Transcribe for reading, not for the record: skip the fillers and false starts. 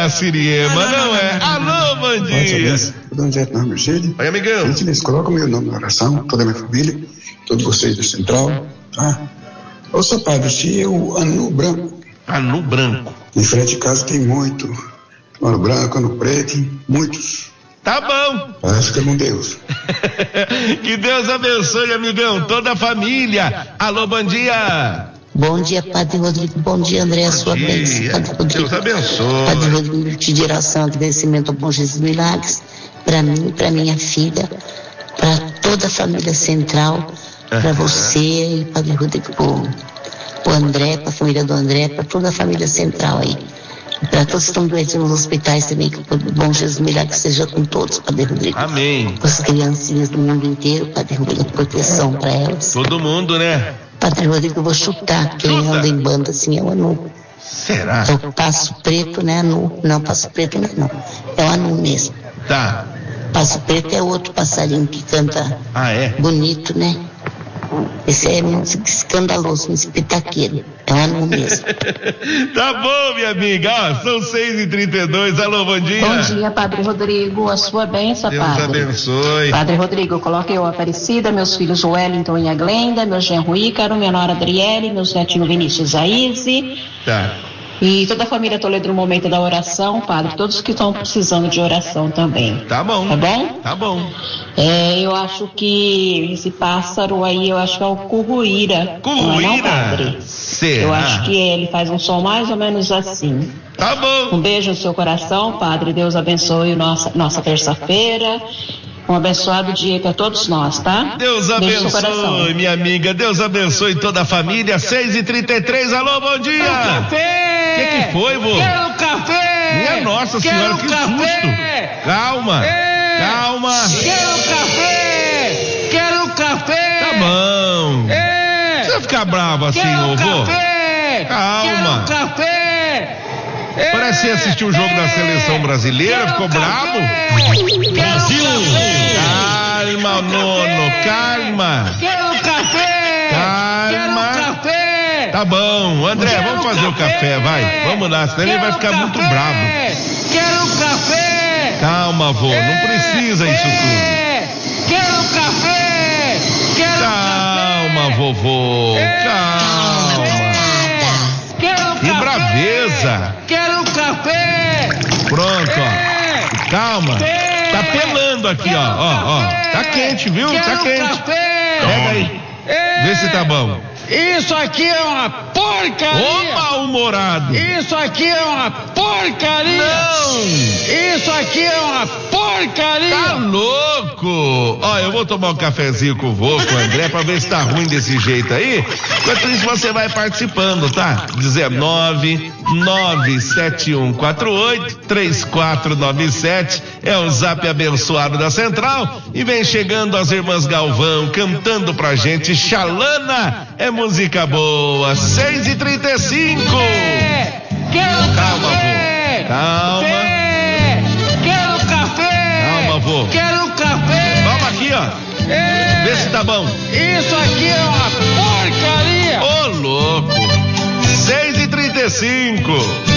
a Siriema, não é? Alô, bom dia. Oi, amigão. Gentileza, coloca o meu nome na oração, toda a minha família, todos vocês da Central, tá? Ô, seu padre, se eu anu branco. Anu branco. Em frente de casa tem muito. Anu branco, anu preto, muitos. Tá bom. Fica com Deus. Que Deus abençoe, amigão, toda a família. Alô, bom dia. Bom dia, Padre Rodrigo. Bom dia, André. A sua bênção, Padre Rodrigo. Deus abençoe. Padre Rodrigo, te de oração, agradecimento ao Bom Jesus Milagres, para mim, para minha filha, para toda a família Central, para você e Padre Rodrigo, o André, para a família do André, para toda a família Central aí. Para todos que estão doentes nos hospitais também, que o Bom Jesus Milagre seja com todos, Padre Rodrigo. Amém. Com as criancinhas do mundo inteiro, Padre Rodrigo, proteção para elas. Todo mundo, né? Padre Rodrigo, eu vou chutar. Quem anda em banda assim é o Anu. Será? É o Passo Preto, né, Anu? Não, Passo Preto não. É o Anu mesmo. Tá. Passo Preto é outro passarinho que canta bonito, né? Esse é música escandaloso, um espetaqueiro. É o Anu mesmo. Tá bom, minha amiga. São 6h32. Alô, bom dia. Bom dia, Padre Rodrigo. A sua bênção, Padre. Deus abençoe. Padre Rodrigo, coloque eu, Aparecida, meus filhos Wellington e a Glenda, meu genro Ícaro, minha nora Adriele, meus netinhos Vinícius e Aíse. Tá. E toda a família Toledo no momento da oração, Padre, todos que estão precisando de oração também. Tá bom. Tá bom? Tá bom. Eu acho que esse pássaro aí, eu acho que é o curruíra. Curruíra? Não, Padre? Será? Eu acho que ele faz um som mais ou menos assim. Tá bom. Um beijo no seu coração, Padre. Deus abençoe nossa terça-feira. Um abençoado dia para todos nós, tá? Deus abençoe, minha amiga. Deus abençoe toda a família. 6h33. Alô, bom dia. Café! Que foi, vô? Quero café! Minha Nossa Senhora, que café! susto! Calma! Calma! Quero café! Quero café! Tá bom! Não precisa ficar bravo assim, vô. Café! Calma! Quero café! Parece que você assistiu o jogo da seleção brasileira, ficou bravo? Brasil! Calma, nono, calma! Quero café! Calma! Quero café! Tá bom, André, vamos fazer o café, vai. Vamos lá, senão ele vai ficar muito bravo. Quero café! Calma, vô, não precisa isso tudo. Quero café! Quero Calma, vovô, calma. Quero E braveza. Quero café! Pronto, ó. Calma. Tá pelando aqui, ó. Tá quente, viu? Tá quente. Pega aí. Vê se tá bom. Isso aqui é uma porcaria! Ô, mal-humorado! Isso aqui é uma porcaria! Não! Isso aqui é uma porcaria! Tá louco! Ó, eu vou tomar um cafezinho com o vô, com o André, pra ver se tá ruim desse jeito aí. Enquanto isso, você vai participando, tá? 19-97148-3497 é o zap abençoado da Central. E vem chegando as irmãs Galvão cantando pra gente. Xalana é música boa. 6h35. Calma, vô. Calma. Quero café! Calma, vô. Quero café! Vamos aqui, ó. Vê se tá bom. Isso aqui é uma porcaria! Ô, louco. 6h35.